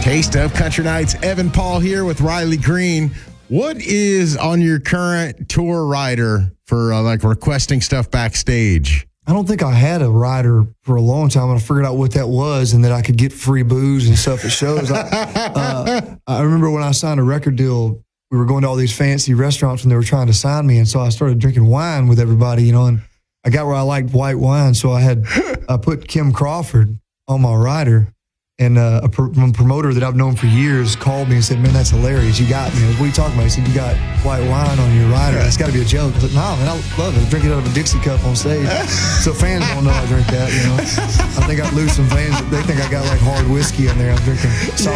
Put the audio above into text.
Taste of Country Nights. Evan Paul here with Riley Green. What is on your current tour rider for like requesting stuff backstage? I don't think I had a rider for a long time, and I figured out what that was and that I could get free booze and stuff at shows. I remember when I signed a record deal, we were going to all these fancy restaurants and they were trying to sign me, and so I started drinking wine with everybody, and I got where I liked white wine, so I put Kim Crawford on my rider. And a promoter that I've known for years called me and said, "Man, that's hilarious. You got me." I was, "What are you talking about?" He said, "You got white wine on your rider. That's got to be a joke." I said, "No, man, I love it. I drink it out of a Dixie cup on stage." So fans don't know I drink that, I think I lose some fans. They think I got like hard whiskey in there. I'm drinking sour